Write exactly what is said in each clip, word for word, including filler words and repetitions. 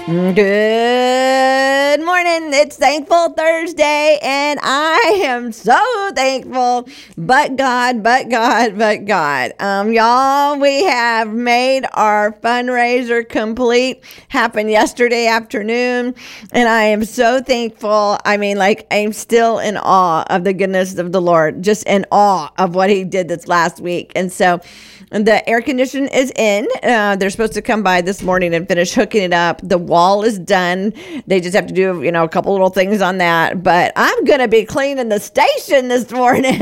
Good morning. It's Thankful Thursday, and I am so thankful. But God, but God, but God. Um, y'all, we have made our fundraiser complete. Happened yesterday afternoon, and I am so thankful. I mean, like, I'm still in awe of the goodness of the Lord, just in awe of what He did this last week. And so, the air condition is in. Uh, they're supposed to come by this morning and finish hooking it up. The wall is done. They just have to do, you know, a couple little things on that. But I'm going to be cleaning the station this morning.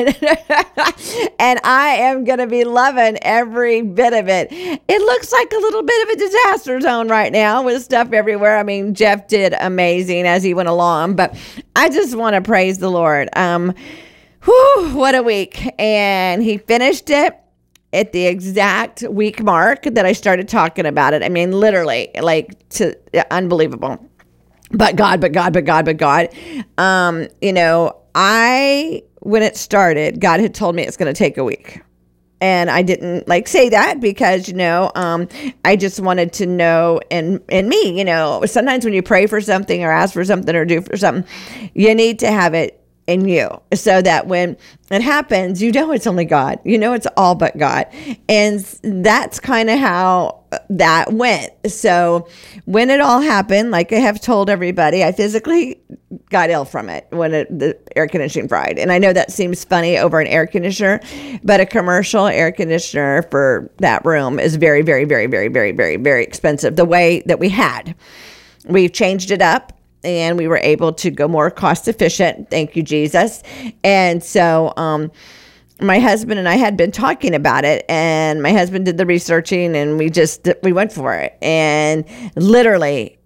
And I am going to be loving every bit of it. It looks like a little bit of a disaster zone right now with stuff everywhere. I mean, Jeff did amazing as he went along. But I just want to praise the Lord. Um, whew, what a week. And he finished it at the exact week mark that I started talking about it. I mean, literally, like, to unbelievable. But God, but God, but God, but God. Um, you know, I, when it started, God had told me it's going to take a week. And I didn't like say that because, you know, um, I just wanted to know in, in me, you know, sometimes when you pray for something or ask for something or do for something, you need to have it in you so that when it happens, you know it's only God. You know it's all but God. And that's kind of how that went. So when it all happened, like I have told everybody, I physically got ill from it when it, the air conditioning fried. And I know that seems funny over an air conditioner, but a commercial air conditioner for that room is very, very, very, very, very, very, very expensive. The way that we had, we've changed it up. And we were able to go more cost efficient. Thank you, Jesus. And so um, my husband and I had been talking about it, and my husband did the researching, and we just, we went for it. And literally,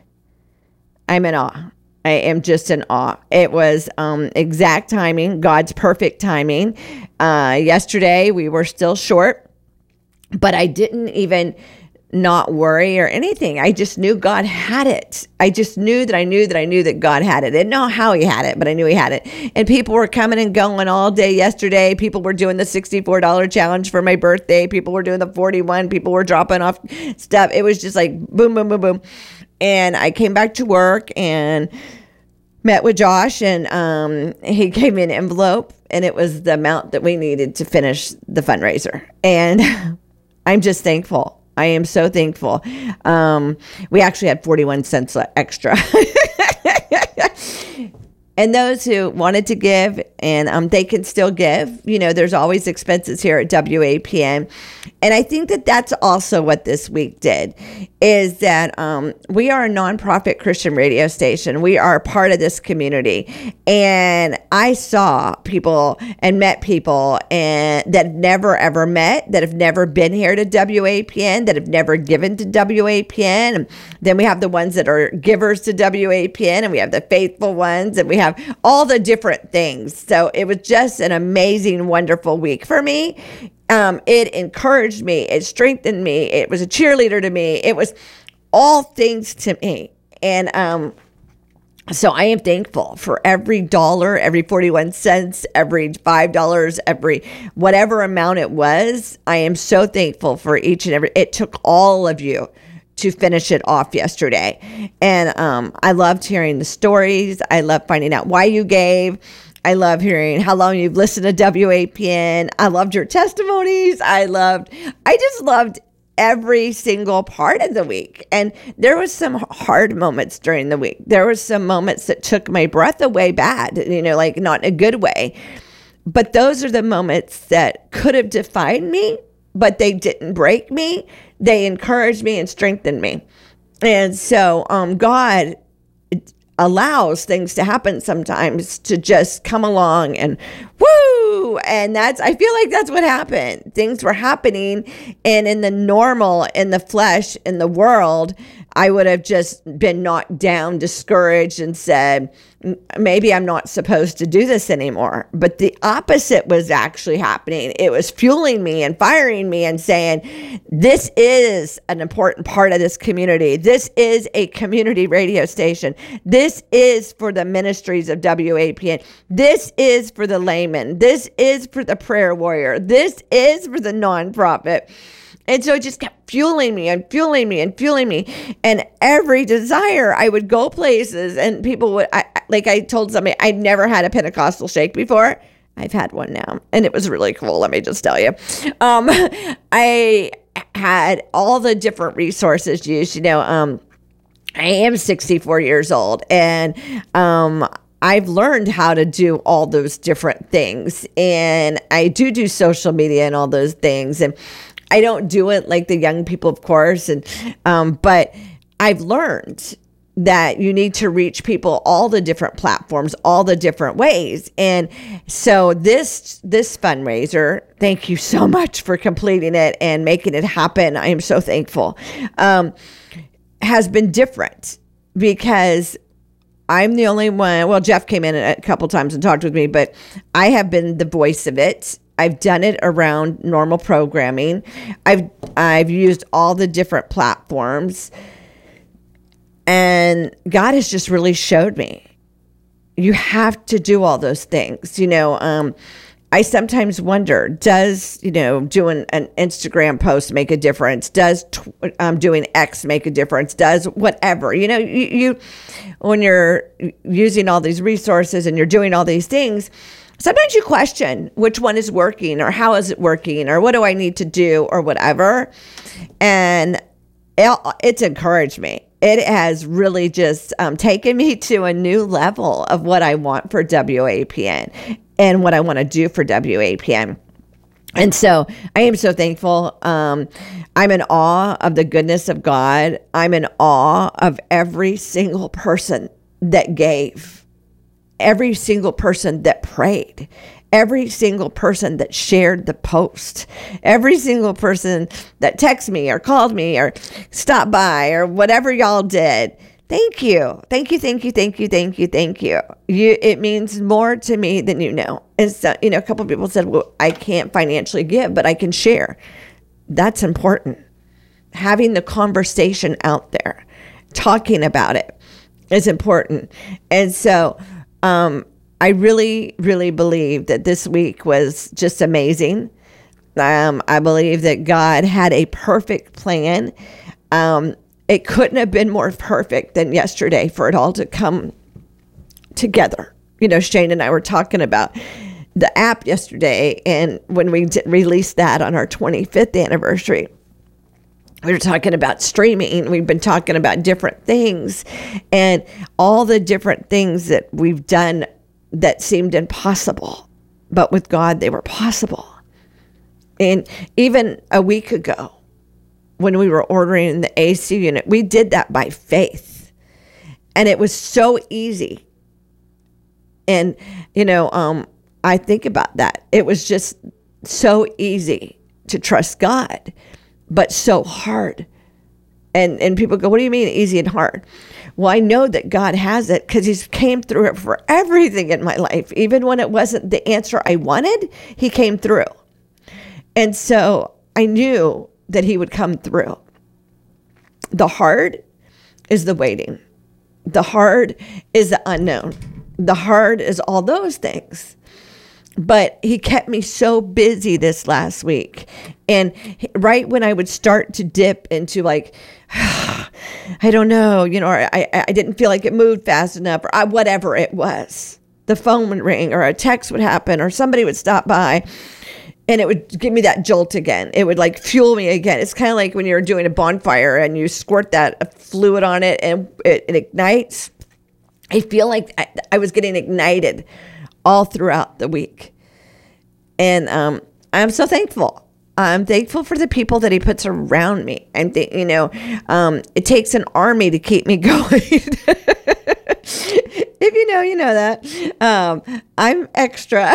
I'm in awe. I am just in awe. It was um, exact timing, God's perfect timing. Uh, yesterday, we were still short, but I didn't even not worry or anything. I just knew God had it. I just knew that I knew that I knew that God had it. I didn't know how He had it, but I knew He had it. And people were coming and going all day yesterday. People were doing the sixty-four dollars challenge for my birthday. People were doing the forty-one. People were dropping off stuff. It was just like boom, boom, boom, boom. And I came back to work and met with Josh, and um, he gave me an envelope, and it was the amount that we needed to finish the fundraiser. And I'm just thankful. I am so thankful. Um, we actually had forty-one cents extra. And those who wanted to give, and um, they can still give. You know, there's always expenses here at W A P N. And I think that that's also what this week did, is that um, we are a nonprofit Christian radio station. We are part of this community. And I saw people and met people and that never, ever met, that have never been here to W A P N, that have never given to W A P N. And then we have the ones that are givers to W A P N, and we have the faithful ones, and we have all the different things. So it was just an amazing, wonderful week for me. Um, it encouraged me. It strengthened me. It was a cheerleader to me. It was all things to me. And um, so I am thankful for every dollar, every forty-one cents, every five dollars, every whatever amount it was. I am so thankful for each and every. It took all of you to finish it off yesterday. And um, I loved hearing the stories. I loved finding out why you gave. I love hearing how long you've listened to W A P N. I loved your testimonies. I loved, I just loved every single part of the week. And there was some hard moments during the week. There was some moments that took my breath away bad, you know, like not in a good way. But those are the moments that could have defined me, but they didn't break me. They encouraged me and strengthened me. And so um, God allows things to happen sometimes to just come along and woo. And that's, I feel like that's what happened. Things were happening, and in the normal, in the flesh, in the world, I would have just been knocked down, discouraged, and said, maybe I'm not supposed to do this anymore. But the opposite was actually happening. It was fueling me and firing me and saying, this is an important part of this community. This is a community radio station. This is for the ministries of W A P N. This is for the layman. This is for the prayer warrior. This is for the nonprofit. And so it just kept fueling me and fueling me and fueling me. And every desire, I would go places and people would, I, like I told somebody, I'd never had a Pentecostal shake before. I've had one now, and it was really cool. Let me just tell you. Um, I had all the different resources used. You know, um, I am sixty-four years old, and um, I've learned how to do all those different things. And I do do social media and all those things. And I don't do it like the young people, of course. And um, but I've learned that you need to reach people all the different platforms, all the different ways. And so this this fundraiser, thank you so much for completing it and making it happen. I am so thankful. Um, has been different because I'm the only one. Well, Jeff came in a couple times and talked with me, but I have been the voice of it. I've done it around normal programming. I've I've used all the different platforms. And God has just really showed me, you have to do all those things. You know, um, I sometimes wonder, does, you know, doing an Instagram post make a difference? Does tw- um, doing X make a difference? Does whatever, you know, you, you, when you're using all these resources and you're doing all these things, sometimes you question which one is working or how is it working or what do I need to do or whatever. And it, it's encouraged me. It has really just um, taken me to a new level of what I want for W A P N and what I want to do for W A P N. And so I am so thankful. Um, I'm in awe of the goodness of God. I'm in awe of every single person that gave, every single person that prayed, every single person that shared the post, every single person that texted me or called me or stopped by or whatever y'all did. Thank you. Thank you. Thank you. Thank you. Thank you. Thank you. You, it means more to me than you know. And so, you know, a couple of people said, well, I can't financially give, but I can share. That's important. Having the conversation out there, talking about it is important. And so, um, I really, really believe that this week was just amazing. Um, I believe that God had a perfect plan. Um, it couldn't have been more perfect than yesterday for it all to come together. You know, Shane and I were talking about the app yesterday, and when we d- released that on our twenty-fifth anniversary, we were talking about streaming. We've been talking about different things and all the different things that we've done that seemed impossible, but with God, they were possible. And even a week ago, when we were ordering the A C unit, we did that by faith. And it was so easy. And, you know, um, I think about that. It was just so easy to trust God, but so hard. And and people go, what do you mean easy and hard? Well, I know that God has it because he's came through it for everything in my life. Even when it wasn't the answer I wanted, he came through. And so I knew that he would come through. The hard is the waiting. The hard is the unknown. The hard is all those things. But he kept me so busy this last week. And right when I would start to dip into like, I don't know, you know, or I, I didn't feel like it moved fast enough, or I, whatever it was, the phone would ring or a text would happen or somebody would stop by and it would give me that jolt again. It would like fuel me again. It's kind of like when you're doing a bonfire and you squirt that fluid on it and it, it ignites. I feel like I, I was getting ignited all throughout the week. And um, I'm so thankful. I'm thankful for the people that he puts around me. And, th- you know, um, it takes an army to keep me going. If you know, you know that. Um, I'm extra.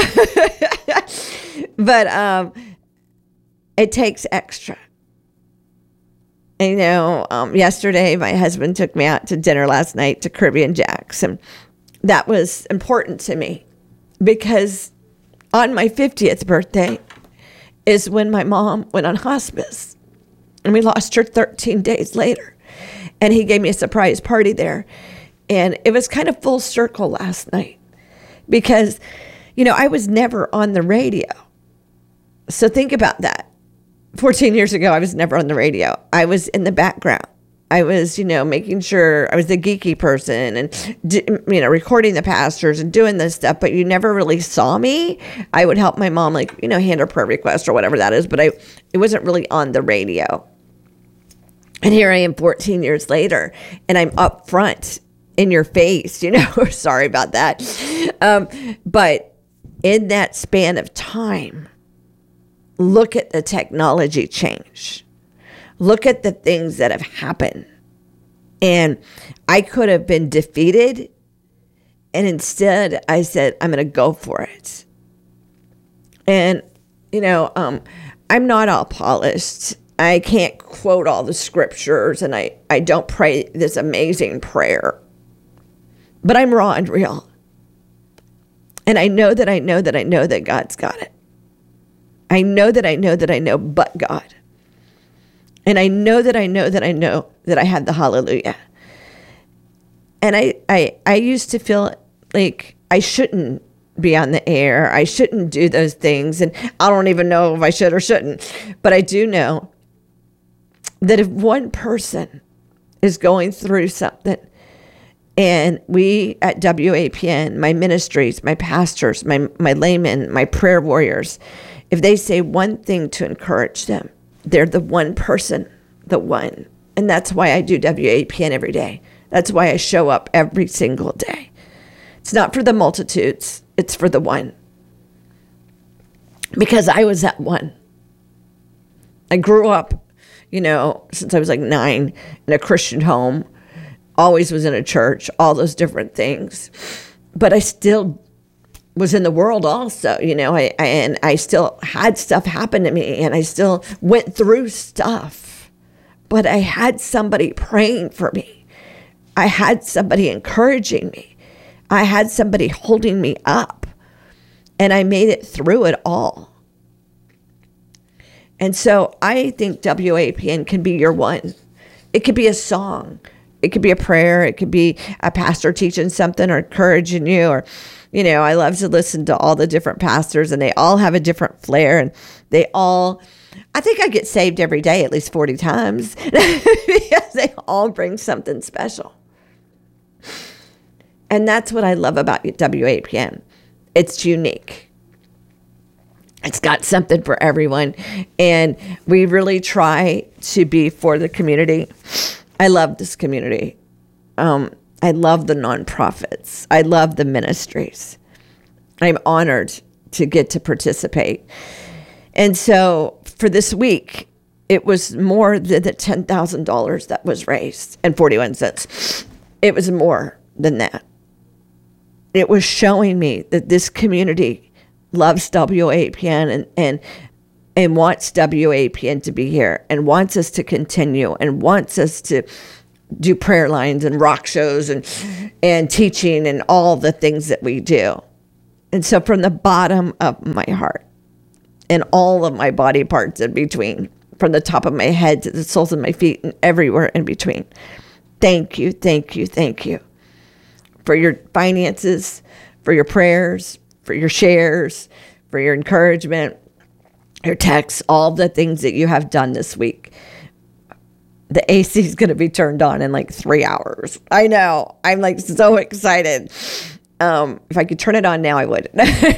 But um, it takes extra. And, you know, um, yesterday my husband took me out to dinner last night to Caribbean Jacks. And that was important to me because on my fiftieth birthday is when my mom went on hospice. And we lost her thirteen days later. And he gave me a surprise party there. And it was kind of full circle last night because, you know, I was never on the radio. So think about that. fourteen years ago, I was never on the radio. I was in the background. I was, you know, making sure I was the geeky person and, you know, recording the pastors and doing this stuff, but you never really saw me. I would help my mom, like, you know, hand her prayer request or whatever that is, but I, it wasn't really on the radio. And here I am fourteen years later, and I'm up front in your face, you know, sorry about that. Um, but in that span of time, look at the technology change. Look at the things that have happened. And I could have been defeated. And instead, I said, I'm going to go for it. And, you know, um, I'm not all polished. I can't quote all the scriptures. And I, I don't pray this amazing prayer. But I'm raw and real. And I know that I know that I know that God's got it. I know that I know that I know but God. And I know that I know that I know that I had the hallelujah. And I, I, I used to feel like I shouldn't be on the air. I shouldn't do those things. And I don't even know if I should or shouldn't. But I do know that if one person is going through something, and we at W A P N, my ministries, my pastors, my, my laymen, my prayer warriors, if they say one thing to encourage them, they're the one person, the one. And that's why I do W A P N every day. That's why I show up every single day. It's not for the multitudes. It's for the one. Because I was that one. I grew up, you know, since I was like nine in a Christian home. Always was in a church, all those different things. But I still was in the world also, you know, I, I and I still had stuff happen to me, and I still went through stuff, but I had somebody praying for me. I had somebody encouraging me. I had somebody holding me up, and I made it through it all. And so I think W A P N can be your one. It could be a song. It could be a prayer. It could be a pastor teaching something or encouraging you, or, you know, I love to listen to all the different pastors, and they all have a different flair, and they all, I think I get saved every day at least forty times because they all bring something special. And that's what I love about W A P N. It's unique. It's got something for everyone, and we really try to be for the community. I love this community. Um, I love the nonprofits. I love the ministries. I'm honored to get to participate. And so for this week, it was more than the ten thousand dollars that was raised and forty-one cents. It was more than that. It was showing me that this community loves W A P N and, and, and wants W A P N to be here and wants us to continue and wants us to do prayer lines and rock shows and and teaching and all the things that we do. And so from the bottom of my heart and all of my body parts in between, from the top of my head to the soles of my feet and everywhere in between, thank you, thank you, thank you for your finances, for your prayers, for your shares, for your encouragement, your texts, all the things that you have done this week. The A C is going to be turned on in like three hours. I know. I'm like so excited. Um, if I could turn it on now, I would.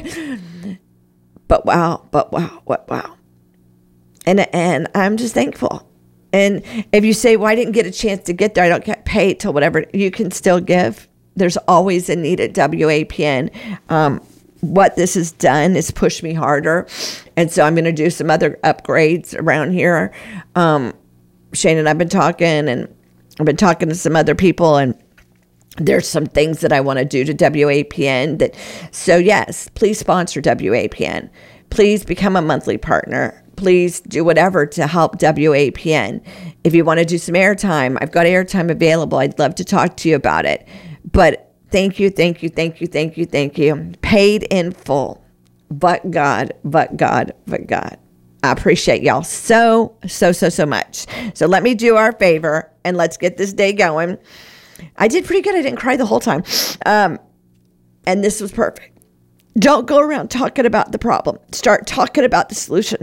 But wow, but wow, what wow. And and I'm just thankful. And if you say, well, I didn't get a chance to get there, I don't get paid till whatever, you can still give. There's always a need at W A P N. Um, what this has done is push me harder. And so I'm going to do some other upgrades around here. Um, Shane and I've been talking, and I've been talking to some other people, and there's some things that I want to do to W A P N. That, so yes, please sponsor W A P N. Please become a monthly partner. Please do whatever to help W A P N. If you want to do some airtime, I've got airtime available. I'd love to talk to you about it. But thank you, thank you, thank you, thank you, thank you. Paid in full. But God, but God, but God. I appreciate y'all so, so, so, so much. So let me do our favor and let's get this day going. I did pretty good. I didn't cry the whole time. Um, and this was perfect. Don't go around talking about the problem. Start talking about the solution.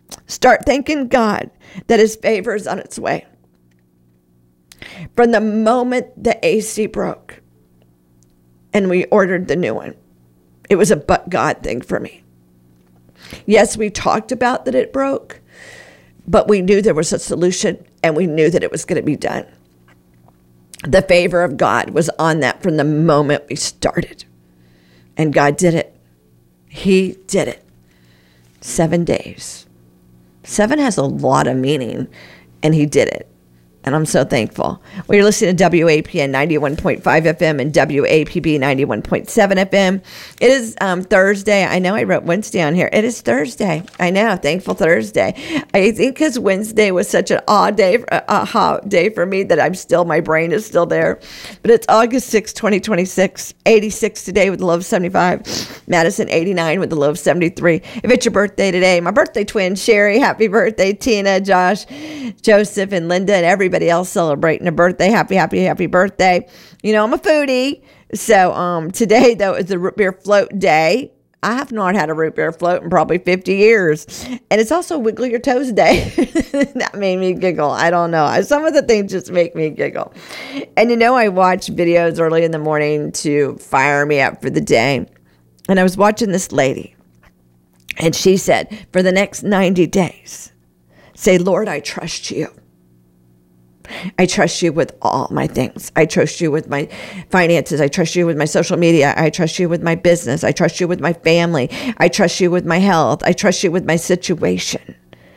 Start thanking God that his favor is on its way. From the moment the A C broke and we ordered the new one, it was a but God thing for me. Yes, we talked about that it broke, but we knew there was a solution and we knew that it was going to be done. The favor of God was on that from the moment we started. And God did it. He did it. Seven days. Seven has a lot of meaning, and he did it. And I'm so thankful. Well, you're listening to W A P N ninety-one point five F M and W A P B ninety-one point seven F M. It is um, Thursday. I know I wrote Wednesday on here. It is Thursday. I know. Thankful Thursday. I think because Wednesday was such an odd day, a hot day for me that I'm still, my brain is still there. But it's August sixth, twenty twenty-six. eighty-six today with the low of seventy-five. Madison, eighty-nine with the low of seventy-three. If it's your birthday today, my birthday twin, Sherry, happy birthday. Tina, Josh, Joseph, and Linda, and everybody else celebrating a birthday. Happy, happy, happy birthday. You know, I'm a foodie. So um, today, though, is the root beer float day. I have not had a root beer float in probably fifty years. And it's also Wiggle Your Toes Day. That made me giggle. I don't know. Some of the things just make me giggle. And you know, I watch videos early in the morning to fire me up for the day. And I was watching this lady. And she said, for the next ninety days, say, Lord, I trust you. I trust you with all my things. I trust you with my finances. I trust you with my social media. I trust you with my business. I trust you with my family. I trust you with my health. I trust you with my situation.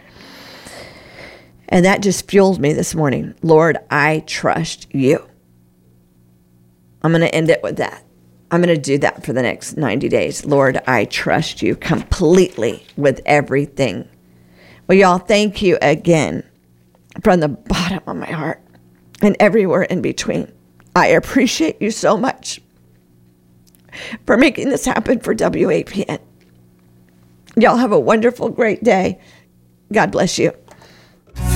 And that just fueled me this morning. Lord, I trust you. I'm going to end it with that. I'm going to do that for the next ninety days. Lord, I trust you completely with everything. Well, y'all, thank you again. From the bottom of my heart and everywhere in between. I appreciate you so much for making this happen for W A P N. Y'all have a wonderful, great day. God bless you.